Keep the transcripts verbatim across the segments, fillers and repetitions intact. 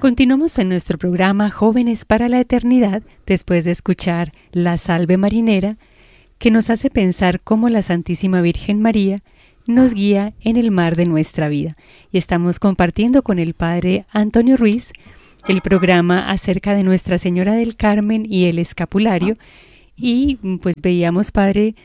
Continuamos en nuestro programa Jóvenes para la Eternidad, después de escuchar la Salve Marinera, que nos hace pensar cómo la Santísima Virgen María nos guía en el mar de nuestra vida. Y estamos compartiendo con el Padre Antonio Ruiz el programa acerca de Nuestra Señora del Carmen y el escapulario. Y pues veíamos, Padre,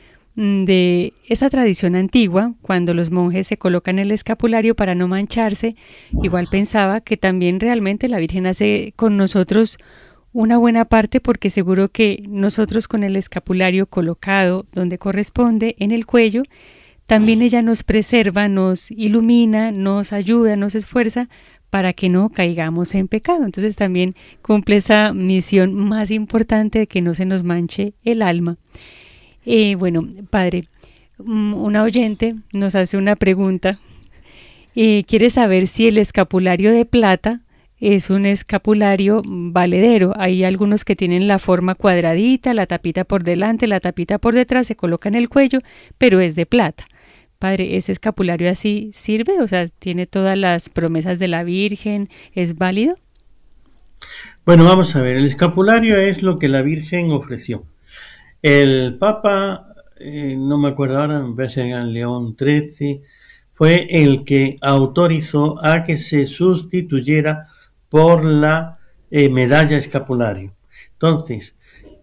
de esa tradición antigua, cuando los monjes se colocan el escapulario para no mancharse. Igual pensaba que también realmente la Virgen hace con nosotros una buena parte, porque seguro que nosotros con el escapulario colocado donde corresponde, en el cuello, también ella nos preserva, nos ilumina, nos ayuda, nos esfuerza para que no caigamos en pecado. Entonces también cumple esa misión más importante de que no se nos manche el alma. Eh, bueno, Padre, una oyente nos hace una pregunta. Eh, quiere saber si el escapulario de plata es un escapulario valedero. Hay algunos que tienen la forma cuadradita, la tapita por delante, la tapita por detrás, se coloca en el cuello, pero es de plata. Padre, ¿ese escapulario así sirve? O sea, ¿tiene todas las promesas de la Virgen? ¿Es válido? Bueno, vamos a ver, el escapulario es lo que la Virgen ofreció. El Papa, eh, no me acuerdo ahora, me parece que era León trece, fue el que autorizó a que se sustituyera por la eh, medalla escapulario. Entonces,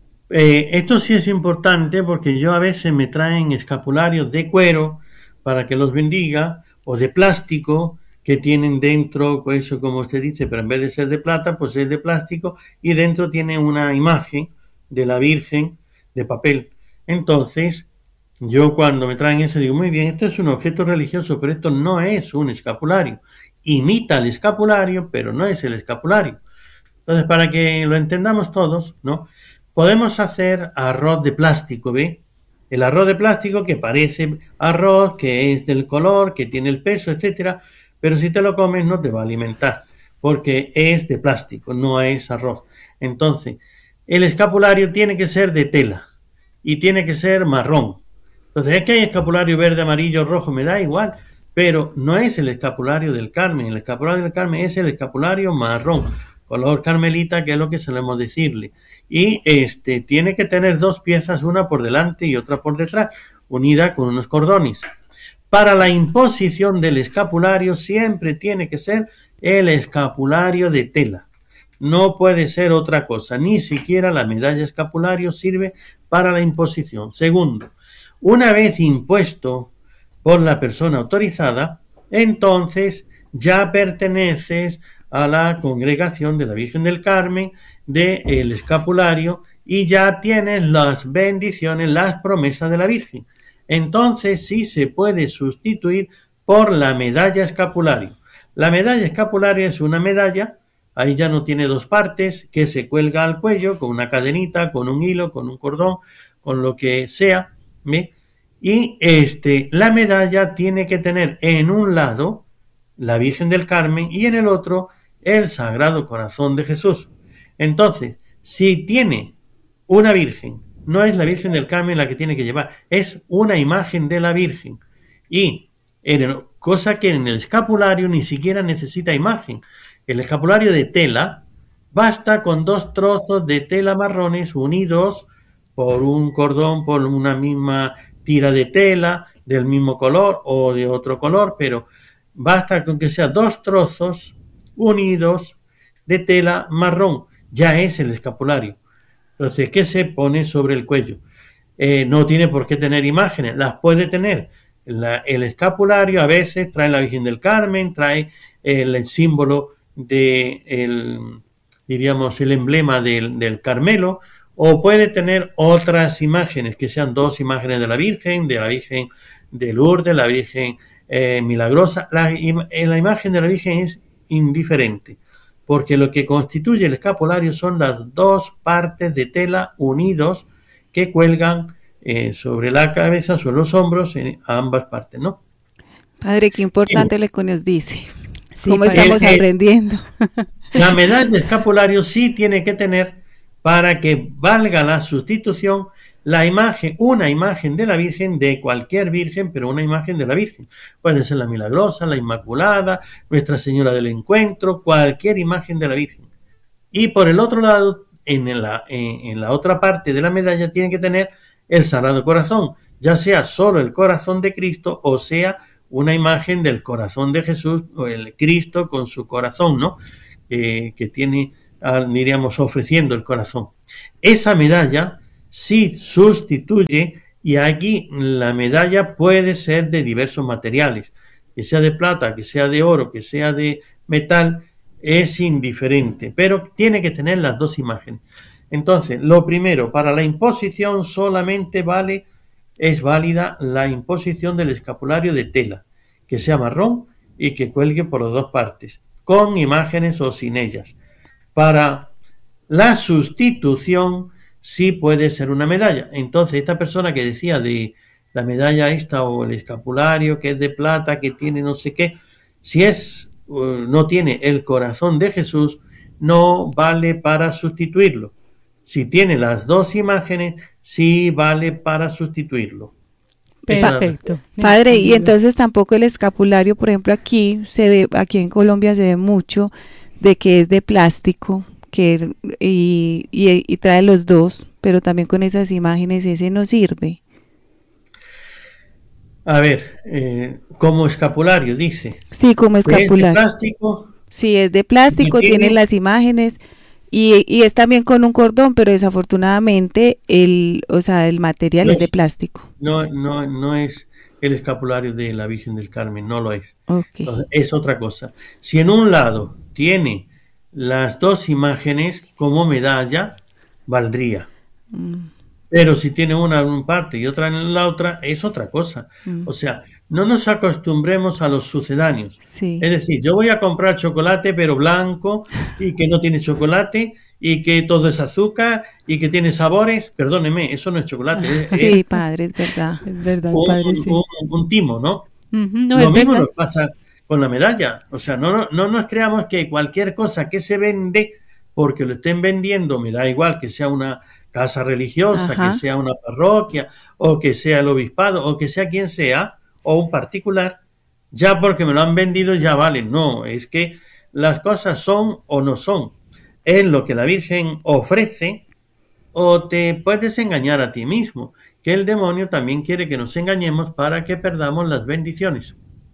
eh, esto sí es importante porque yo a veces me traen escapularios de cuero para que los bendiga, o de plástico, que tienen dentro, pues eso como usted dice, pero en vez de ser de plata, pues es de plástico, y dentro tiene una imagen de la Virgen de papel. Entonces, yo cuando me traen eso digo, muy bien, esto es un objeto religioso, pero esto no es un escapulario. Imita el escapulario, pero no es el escapulario. Entonces, para que lo entendamos todos, ¿no? Podemos hacer arroz de plástico, ¿ve? El arroz de plástico que parece arroz, que es del color, que tiene el peso, etcétera, pero si te lo comes no te va a alimentar, porque es de plástico, no es arroz. Entonces, el escapulario tiene que ser de tela y tiene que ser marrón. Entonces, es que hay escapulario verde, amarillo, rojo, me da igual, pero no es el escapulario del Carmen. El escapulario del Carmen es el escapulario marrón, color carmelita, que es lo que solemos decirle. Y este tiene que tener dos piezas, una por delante y otra por detrás, unida con unos cordones. Para la imposición del escapulario siempre tiene que ser el escapulario de tela. No puede ser otra cosa, ni siquiera la medalla escapulario sirve para la imposición. Segundo, una vez impuesto por la persona autorizada, entonces ya perteneces a la congregación de la Virgen del Carmen, del escapulario, y ya tienes las bendiciones, las promesas de la Virgen. Entonces sí se puede sustituir por la medalla escapulario. La medalla escapulario es una medalla, ahí ya no tiene dos partes, que se cuelga al cuello con una cadenita, con un hilo, con un cordón, con lo que sea, ¿ve? Y este, la medalla tiene que tener en un lado la Virgen del Carmen y en el otro el Sagrado Corazón de Jesús. Entonces, si tiene una Virgen, no es la Virgen del Carmen la que tiene que llevar, es una imagen de la Virgen. Y en el, cosa que en el escapulario ni siquiera necesita imagen. El escapulario de tela basta con dos trozos de tela marrones unidos por un cordón, por una misma tira de tela del mismo color o de otro color, pero basta con que sea dos trozos unidos de tela marrón, ya es el escapulario. Entonces, ¿qué se pone sobre el cuello? Eh, no tiene por qué tener imágenes, las puede tener. La, el escapulario a veces trae la Virgen del Carmen, trae el, el símbolo de, el, diríamos, el emblema del, del Carmelo, o puede tener otras imágenes, que sean dos imágenes de la Virgen, de la Virgen de Lourdes, la Virgen eh, milagrosa. La, la imagen de la Virgen es indiferente, porque lo que constituye el escapulario son las dos partes de tela unidos que cuelgan eh, sobre la cabeza, sobre los hombros, en ambas partes, ¿no? Padre, qué importante sí. Lo que nos dice. Sí, ¿Cómo estamos el, aprendiendo? La medalla de escapulario sí tiene que tener, para que valga la sustitución, la imagen, una imagen de la Virgen, de cualquier Virgen, pero una imagen de la Virgen. Puede ser la Milagrosa, la Inmaculada, Nuestra Señora del Encuentro, cualquier imagen de la Virgen. Y por el otro lado, en la, en, en la otra parte de la medalla tiene que tener el Sagrado Corazón, ya sea solo el corazón de Cristo o sea una imagen del corazón de Jesús o el Cristo con su corazón, ¿no? Eh, que tiene, diríamos, ofreciendo el corazón. Esa medalla sí sustituye, y aquí la medalla puede ser de diversos materiales, que sea de plata, que sea de oro, que sea de metal, es indiferente, pero tiene que tener las dos imágenes. Entonces, lo primero, para la imposición solamente vale, es válida la imposición del escapulario de tela, que sea marrón y que cuelgue por las dos partes, con imágenes o sin ellas. Para la sustitución sí puede ser una medalla. Entonces, esta persona que decía de la medalla esta o el escapulario que es de plata, que tiene no sé qué, si es no tiene el corazón de Jesús, no vale para sustituirlo. Si tiene las dos imágenes, sí vale para sustituirlo. Perfecto. Padre, y entonces tampoco el escapulario, por ejemplo, aquí se ve, aquí en Colombia se ve mucho de que es de plástico, que y, y, y trae los dos, pero también con esas imágenes ese no sirve. A ver, eh, como escapulario, dice. Sí, como escapulario. ¿Es de plástico? Sí, es de plástico, tiene, tiene las imágenes y, y es también con un cordón, pero desafortunadamente el, o sea, el material no es, es de plástico. No, no, no es el escapulario de la Virgen del Carmen, no lo es. Okay. Entonces, es otra cosa. Si en un lado tiene las dos imágenes como medalla, valdría. Mm. Pero si tiene una en una parte y otra en la otra, es otra cosa. Mm. O sea, no nos acostumbremos a los sucedáneos. Sí. Es decir, yo voy a comprar chocolate, pero blanco, y que no tiene chocolate, y que todo es azúcar, y que tiene sabores. Perdóneme, eso no es chocolate. Es, sí, es padre, es verdad. Es verdad, un, padre, sí. un, un timo, ¿no? Uh-huh, no Lo es mismo verdad. nos pasa con la medalla. O sea, no, no, no nos creamos que cualquier cosa que se vende, porque lo estén vendiendo, me da igual que sea una casa religiosa, Ajá. que sea una parroquia, o que sea el obispado, o que sea quien sea, o un particular, ya porque me lo han vendido ya vale. No, es que las cosas son o no son. Es lo que la Virgen ofrece, o te puedes engañar a ti mismo, que el demonio también quiere que nos engañemos para que perdamos las bendiciones.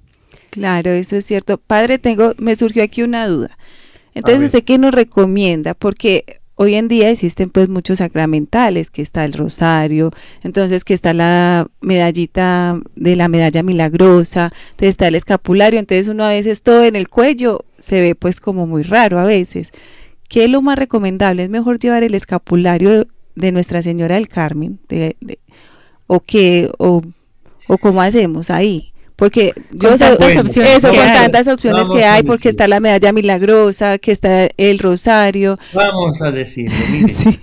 Claro, eso es cierto. Padre, tengo, me surgió aquí una duda. Entonces, ¿usted qué nos recomienda? Porque hoy en día existen pues muchos sacramentales, que está el rosario, entonces que está la medallita de la medalla milagrosa, entonces está el escapulario, entonces uno a veces todo en el cuello se ve pues como muy raro a veces. ¿Qué es lo más recomendable? ¿Es mejor llevar el escapulario de Nuestra Señora del Carmen? De, de, ¿O qué? O, ¿O cómo hacemos ahí? Porque yo con sé tantas opciones eso, que con hay. tantas opciones Vamos que hay, a porque decir. está la medalla milagrosa, que está el rosario. Vamos a decirlo, mire, Sí.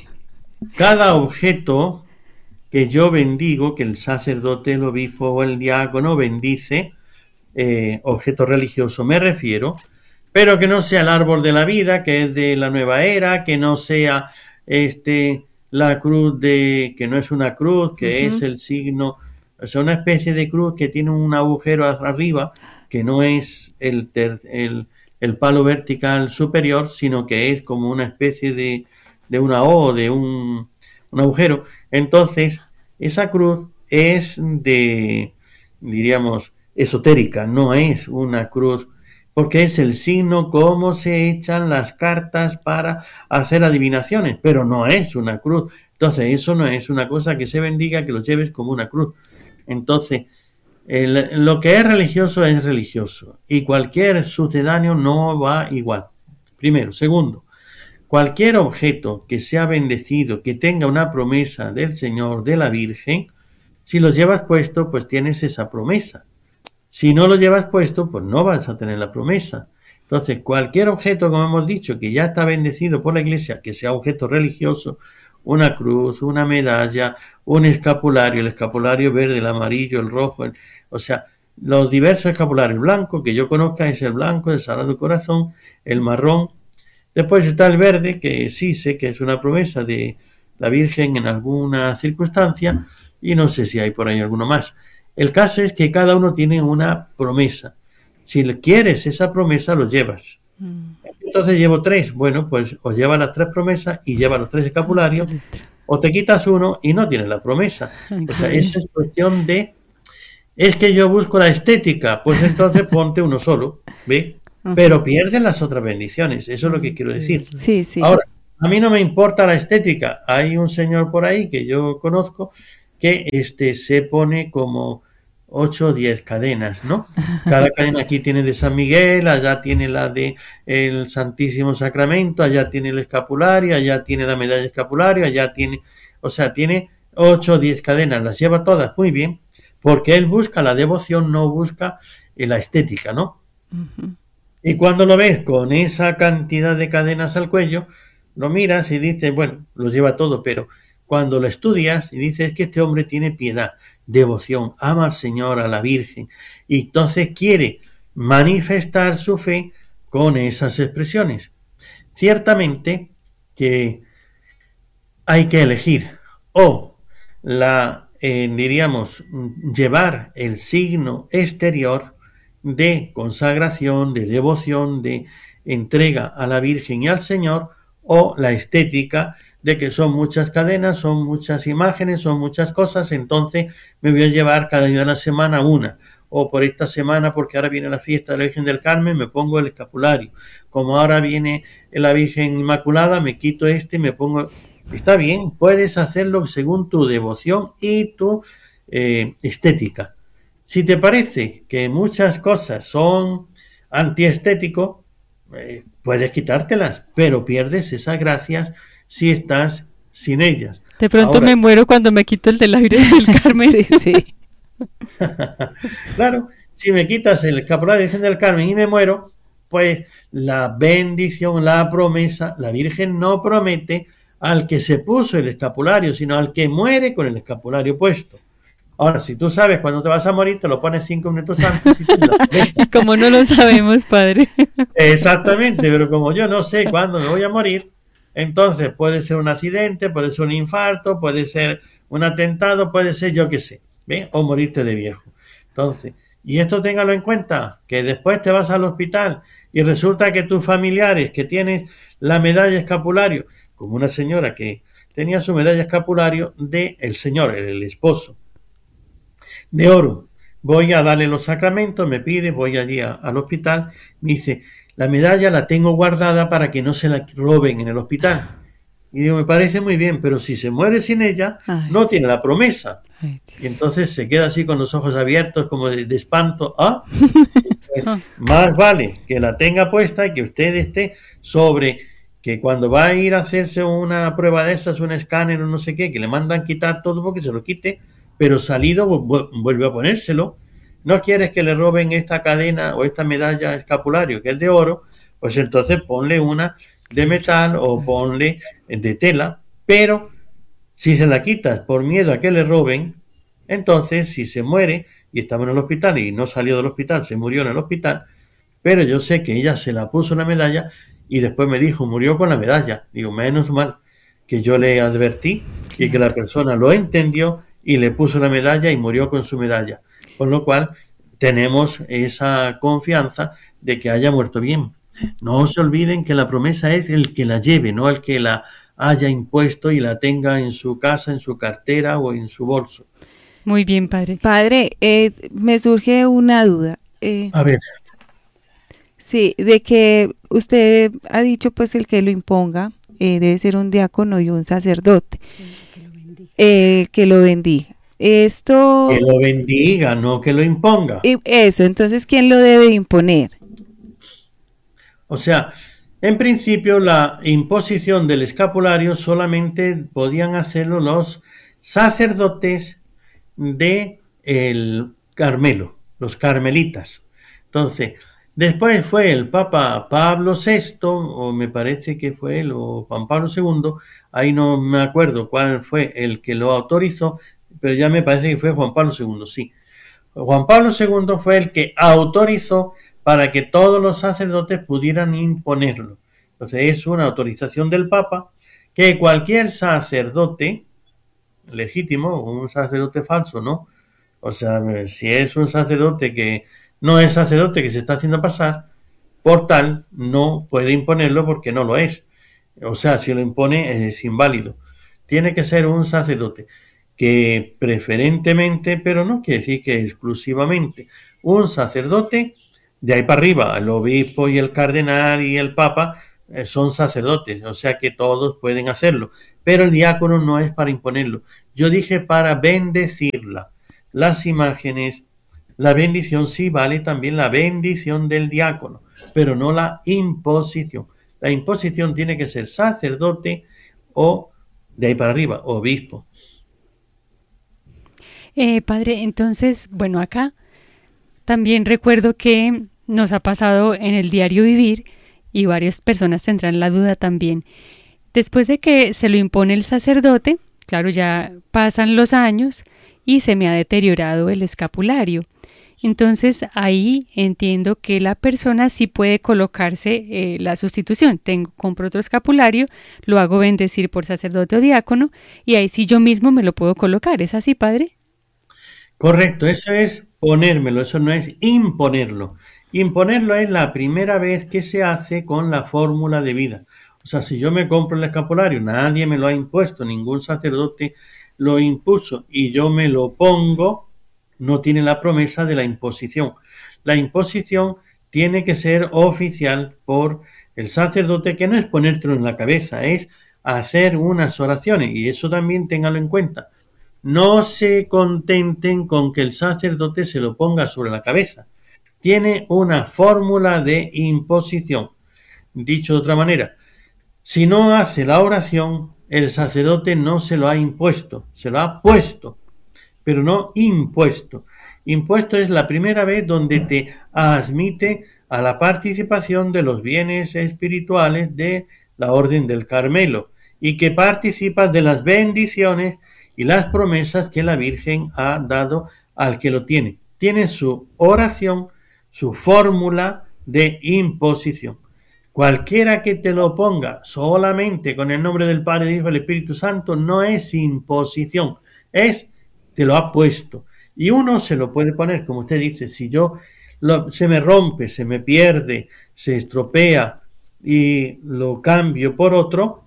cada objeto que yo bendigo, que el sacerdote, el obispo o el diácono bendice, eh, objeto religioso me refiero, pero que no sea el árbol de la vida, que es de la nueva era, que no sea este la cruz de, que no es una cruz, que uh-huh. es el signo, o sea, una especie de cruz que tiene un agujero arriba, que no es el, ter, el, el palo vertical superior, sino que es como una especie de, de una O, de un, un agujero. Entonces, esa cruz es de, diríamos, esotérica, no es una cruz, porque es el signo como se echan las cartas para hacer adivinaciones, pero no es una cruz. Entonces, eso no es una cosa que se bendiga, que lo lleves como una cruz. Entonces, el, lo que es religioso es religioso y cualquier sucedáneo no va igual. Primero. Segundo, cualquier objeto que sea bendecido, que tenga una promesa del Señor, de la Virgen, si lo llevas puesto, pues tienes esa promesa. Si no lo llevas puesto, pues no vas a tener la promesa. Entonces, cualquier objeto, como hemos dicho, que ya está bendecido por la Iglesia, que sea objeto religioso, una cruz, una medalla, un escapulario, el escapulario verde, el amarillo, el rojo, el, o sea, los diversos escapularios. El blanco, que yo conozca, es el blanco, el Sagrado Corazón, el marrón. Después está el verde, que sí sé que es una promesa de, la Virgen en alguna circunstancia, y no sé si hay por ahí alguno más. El caso es que cada uno tiene una promesa. Si quieres esa promesa, lo llevas. Mm. Entonces llevo tres. Bueno, pues o lleva las tres promesas y lleva los tres escapularios, o te quitas uno y no tienes la promesa. O sea, esta es cuestión de... Es que yo busco la estética, pues entonces ponte uno solo, ¿ve? Uh-huh. Pero pierdes las otras bendiciones, eso es lo que quiero decir. Sí, sí. Ahora, a mí no me importa la estética. Hay un señor por ahí que yo conozco que este se pone como ocho o diez cadenas, ¿no? Cada cadena aquí tiene de San Miguel, allá tiene la de el Santísimo Sacramento, allá tiene el escapulario, allá tiene la medalla escapulario, allá tiene, o sea, tiene ocho o diez cadenas, las lleva todas muy bien, porque él busca la devoción, no busca la estética, ¿no? Uh-huh. Y cuando lo ves con esa cantidad de cadenas al cuello, lo miras y dices, bueno, lo lleva todo, pero cuando lo estudias y dices que este hombre tiene piedad, devoción, ama al Señor, a la Virgen, y entonces quiere manifestar su fe con esas expresiones. Ciertamente que hay que elegir o la, eh, diríamos, llevar el signo exterior de consagración, de devoción, de entrega a la Virgen y al Señor, o la estética de que son muchas cadenas, son muchas imágenes, son muchas cosas, entonces me voy a llevar cada día de la semana una, o por esta semana, porque ahora viene la fiesta de la Virgen del Carmen, me pongo el escapulario, como ahora viene la Virgen Inmaculada, me quito este, me pongo... Está bien, puedes hacerlo según tu devoción y tu eh, estética. Si te parece que muchas cosas son antiestético, eh, puedes quitártelas, pero pierdes esas gracias si estás sin ellas. De pronto Ahora, me muero cuando me quito el del aire del Carmen. Sí, sí. Claro, si me quitas el escapulario de Virgen del Carmen y me muero, pues la bendición, la promesa, la Virgen no promete al que se puso el escapulario, sino al que muere con el escapulario puesto. Ahora, si tú sabes cuándo te vas a morir, te lo pones cinco minutos antes y te lo pones. Y como no lo sabemos, padre. Exactamente, pero como yo no sé cuándo me voy a morir, entonces puede ser un accidente, puede ser un infarto, puede ser un atentado, puede ser yo qué sé, ¿ve? O morirte de viejo. Entonces, y esto téngalo en cuenta, que después te vas al hospital y resulta que tus familiares que tienes la medalla escapulario, como una señora que tenía su medalla escapulario de el señor, el esposo, de oro, voy a darle los sacramentos, me pide, voy allí a, al hospital, me dice, la medalla la tengo guardada para que no se la roben en el hospital. Y digo, me parece muy bien, pero si se muere sin ella, Ay, no sí. tiene la promesa. Ay, y entonces se queda así con los ojos abiertos, como de, de espanto. ¿Ah? Pues, más vale que la tenga puesta y que usted esté sobre que cuando va a ir a hacerse una prueba de esas, un escáner o no sé qué, que le mandan quitar todo porque se lo quite, pero salido vuelve a ponérselo. No quieres que le roben esta cadena o esta medalla escapulario que es de oro, pues entonces ponle una de metal o ponle de tela, pero si se la quitas por miedo a que le roben, entonces si se muere y estaba en el hospital y no salió del hospital, se murió en el hospital, pero yo sé que ella se la puso la medalla y después me dijo, murió con la medalla. Digo, menos mal que yo le advertí y que la persona lo entendió y le puso la medalla y murió con su medalla. Con lo cual tenemos esa confianza de que haya muerto bien. No se olviden que la promesa es el que la lleve, no el que la haya impuesto y la tenga en su casa, en su cartera o en su bolso. Muy bien, padre. Padre, eh, me surge una duda. Eh, A ver. Sí, de que usted ha dicho pues el que lo imponga eh, debe ser un diácono y un sacerdote. Sí, que lo bendiga. Eh, que lo bendiga. Esto... Que lo bendiga, no que lo imponga. Y eso, entonces, ¿quién lo debe imponer? O sea, en principio la imposición del escapulario solamente podían hacerlo los sacerdotes de el Carmelo, los carmelitas. Entonces, después fue el Papa Pablo sexto, o me parece que fue él, o Juan Pablo segundo, ahí no me acuerdo cuál fue el que lo autorizó, pero ya me parece que fue Juan Pablo segundo, sí. Juan Pablo segundo fue el que autorizó para que todos los sacerdotes pudieran imponerlo. Entonces es una autorización del Papa que cualquier sacerdote legítimo, un sacerdote falso, ¿no? O sea, si es un sacerdote que no es sacerdote, que se está haciendo pasar por tal, no puede imponerlo porque no lo es. O sea, si lo impone es inválido. Tiene que ser un sacerdote que preferentemente, pero no quiere decir que exclusivamente, un sacerdote de ahí para arriba, el obispo y el cardenal y el papa eh, son sacerdotes, o sea que todos pueden hacerlo, pero el diácono no es para imponerlo. Yo dije para bendecirla. Las imágenes, la bendición sí vale también la bendición del diácono, pero no la imposición. La imposición tiene que ser sacerdote o de ahí para arriba, obispo. Eh, padre, entonces, bueno, acá también recuerdo que nos ha pasado en el diario vivir y varias personas tendrán la duda también. Después de que se lo impone el sacerdote, claro, ya pasan los años y se me ha deteriorado el escapulario. Entonces ahí entiendo que la persona sí puede colocarse eh, la sustitución. Tengo, compro otro escapulario, lo hago bendecir por sacerdote o diácono y ahí sí yo mismo me lo puedo colocar. ¿Es así, padre? Correcto, eso es ponérmelo, eso no es imponerlo. Imponerlo es la primera vez que se hace con la fórmula de vida. O sea, si yo me compro el escapulario, nadie me lo ha impuesto, ningún sacerdote lo impuso y yo me lo pongo, no tiene la promesa de la imposición. La imposición tiene que ser oficial por el sacerdote, que no es ponértelo en la cabeza, es hacer unas oraciones, y eso también téngalo en cuenta. No se contenten con que el sacerdote se lo ponga sobre la cabeza. Tiene una fórmula de imposición. Dicho de otra manera, si no hace la oración, el sacerdote no se lo ha impuesto, se lo ha puesto, pero no impuesto. Impuesto es la primera vez donde te admite a la participación de los bienes espirituales de la Orden del Carmelo y que participas de las bendiciones y las promesas que la Virgen ha dado al que lo tiene. Tiene su oración, su fórmula de imposición. Cualquiera que te lo ponga solamente con el nombre del Padre, del Hijo y del Espíritu Santo no es imposición, es te lo ha puesto. Y uno se lo puede poner, como usted dice, si yo lo, se me rompe, se me pierde, se estropea y lo cambio por otro,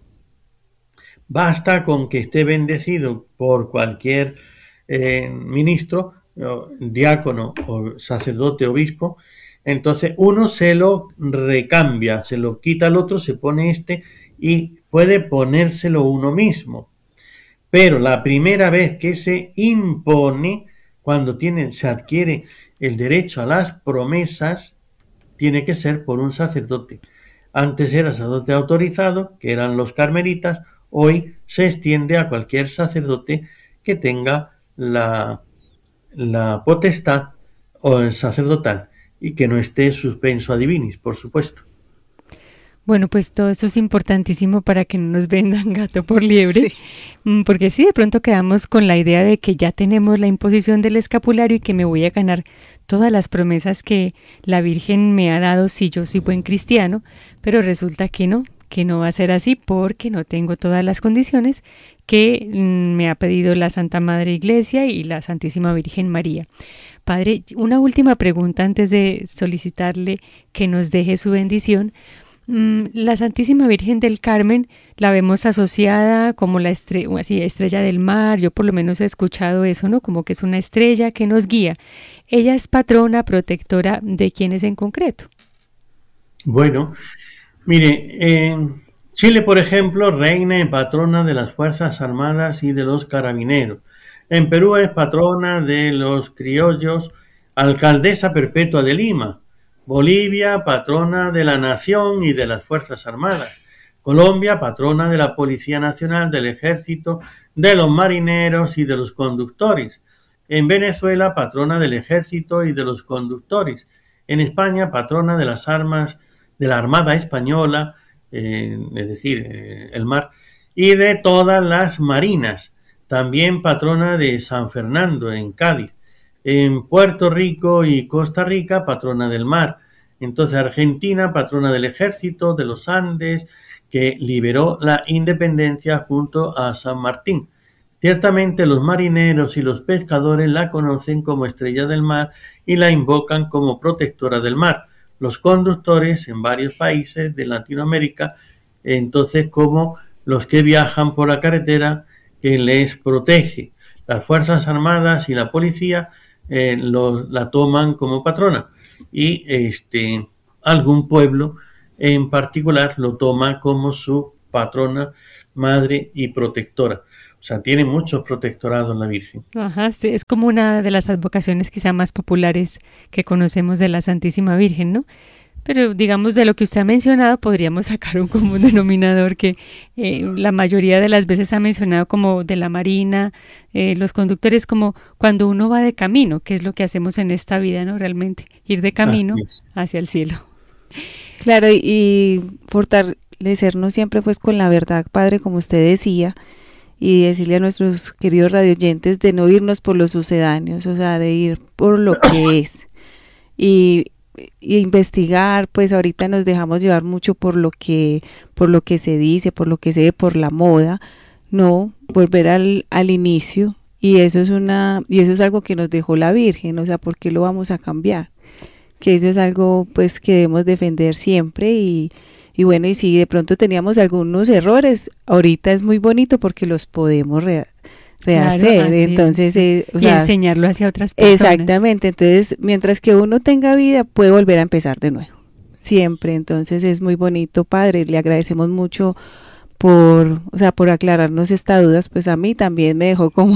basta con que esté bendecido por cualquier eh, ministro, o diácono o sacerdote, obispo. Entonces uno se lo recambia, se lo quita al otro, se pone este y puede ponérselo uno mismo. Pero la primera vez que se impone, cuando tiene, se adquiere el derecho a las promesas, tiene que ser por un sacerdote. Antes era sacerdote autorizado, que eran los carmelitas, hoy se extiende a cualquier sacerdote que tenga la, la potestad o el sacerdotal y que no esté suspenso a divinis, por supuesto. Bueno, pues todo eso es importantísimo para que no nos vendan gato por liebre, sí. Porque sí, de pronto quedamos con la idea de que ya tenemos la imposición del escapulario y que me voy a ganar todas las promesas que la Virgen me ha dado si yo soy buen cristiano, pero resulta que no, que no va a ser así porque no tengo todas las condiciones que me ha pedido la Santa Madre Iglesia y la Santísima Virgen María. Padre, una última pregunta antes de solicitarle que nos deje su bendición. La Santísima Virgen del Carmen la vemos asociada como la estre- así, estrella del mar. Yo por lo menos he escuchado eso, ¿no? Como que es una estrella que nos guía. ¿Ella es patrona, protectora de quiénes en concreto? Bueno, mire, en Chile, por ejemplo, reina y patrona de las Fuerzas Armadas y de los Carabineros. En Perú es patrona de los criollos, alcaldesa perpetua de Lima. Bolivia, patrona de la nación y de las Fuerzas Armadas. Colombia, patrona de la Policía Nacional, del Ejército, de los marineros y de los conductores. En Venezuela, patrona del Ejército y de los conductores. En España, patrona de las armas de la Armada Española, eh, es decir, eh, el mar, y de todas las marinas. También patrona de San Fernando, en Cádiz. En Puerto Rico y Costa Rica, patrona del mar. Entonces Argentina, patrona del ejército, de los Andes, que liberó la independencia junto a San Martín. Ciertamente los marineros y los pescadores la conocen como estrella del mar y la invocan como protectora del mar. Los conductores en varios países de Latinoamérica, entonces como los que viajan por la carretera que les protege. Las Fuerzas Armadas y la policía eh, lo, la toman como patrona y este, algún pueblo en particular lo toma como su patrona, madre y protectora. O sea, tiene muchos protectorados la Virgen. Ajá, sí, es como una de las advocaciones quizá más populares que conocemos de la Santísima Virgen, ¿no? Pero digamos, de lo que usted ha mencionado, podríamos sacar un común denominador que eh, la mayoría de las veces ha mencionado, como de la Marina, eh, los conductores, como cuando uno va de camino, que es lo que hacemos en esta vida, ¿no? Realmente, ir de camino hacia el cielo. Claro, y, y fortalecernos siempre pues con la verdad, Padre, como usted decía, y decirle a nuestros queridos radioyentes de no irnos por los sucedáneos, o sea, de ir por lo que es. Y, y investigar, pues ahorita nos dejamos llevar mucho por lo que, por lo que se dice, por lo que se ve, por la moda, no, volver al, al inicio, y eso es una, y eso es algo que nos dejó la Virgen, o sea, ¿por qué lo vamos a cambiar? Que eso es algo pues que debemos defender siempre y Y bueno, y si de pronto teníamos algunos errores, ahorita es muy bonito porque los podemos re, rehacer. Claro, entonces, eh, o y sea, enseñarlo hacia otras personas. Exactamente. Entonces, mientras que uno tenga vida, puede volver a empezar de nuevo. Siempre. Entonces, es muy bonito, Padre. Le agradecemos mucho por, o sea, por aclararnos estas dudas. Pues a mí también me dejó como,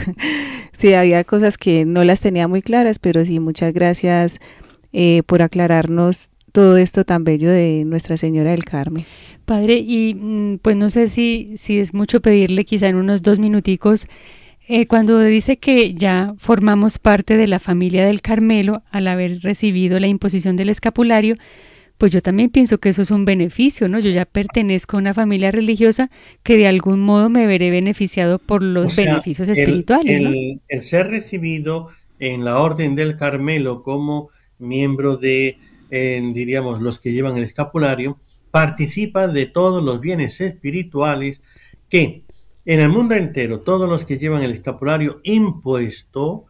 sí, había cosas que no las tenía muy claras, pero sí, muchas gracias eh, por aclararnos todo esto tan bello de Nuestra Señora del Carmen. Padre, y pues no sé si, si es mucho pedirle, quizá en unos dos minuticos, eh, cuando dice que ya formamos parte de la familia del Carmelo al haber recibido la imposición del escapulario, pues yo también pienso que eso es un beneficio, ¿no? Yo ya pertenezco a una familia religiosa que de algún modo me veré beneficiado por los o sea, beneficios espirituales, el, ¿no? El, el ser recibido en la Orden del Carmelo como miembro de Eh, diríamos los que llevan el escapulario, participa de todos los bienes espirituales que en el mundo entero, todos los que llevan el escapulario impuesto,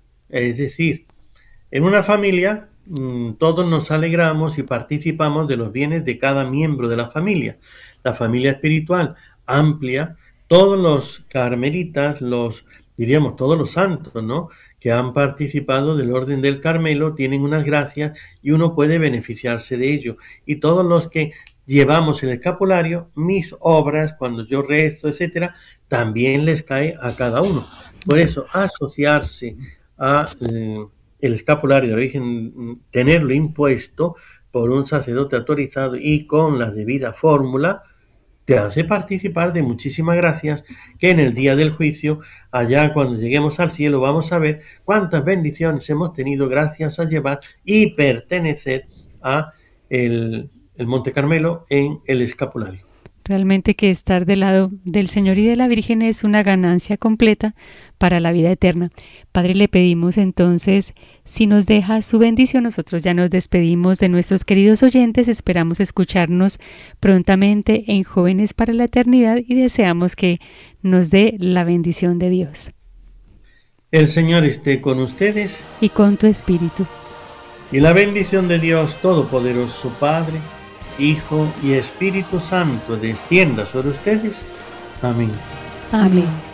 es decir, en una familia mmm, todos nos alegramos y participamos de los bienes de cada miembro de la familia. La familia espiritual amplia, todos los carmelitas, los diríamos todos los santos, ¿no?, que han participado del Orden del Carmelo tienen unas gracias y uno puede beneficiarse de ello. Y todos los que llevamos el escapulario, mis obras, cuando yo rezo, etcétera, también les cae a cada uno. Por eso, asociarse a eh, el escapulario de la Virgen, tenerlo impuesto por un sacerdote autorizado y con la debida fórmula, te hace participar de muchísimas gracias que en el día del juicio, allá cuando lleguemos al cielo, vamos a ver cuántas bendiciones hemos tenido gracias a llevar y pertenecer a el, el Monte Carmelo en el escapulario. Realmente que estar del lado del Señor y de la Virgen es una ganancia completa para la vida eterna. Padre, le pedimos entonces, si nos deja su bendición, nosotros ya nos despedimos de nuestros queridos oyentes, esperamos escucharnos prontamente en Jóvenes para la Eternidad y deseamos que nos dé la bendición de Dios. El Señor esté con ustedes. Y con tu espíritu. Y la bendición de Dios Todopoderoso, Padre, Hijo y Espíritu Santo descienda sobre ustedes. Amén. Amén.